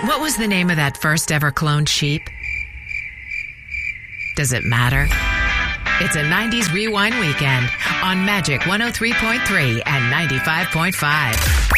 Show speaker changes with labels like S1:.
S1: What was the name of that first ever cloned sheep? Does it matter? It's a 90s Rewind weekend on Magic 103.3 and 95.5.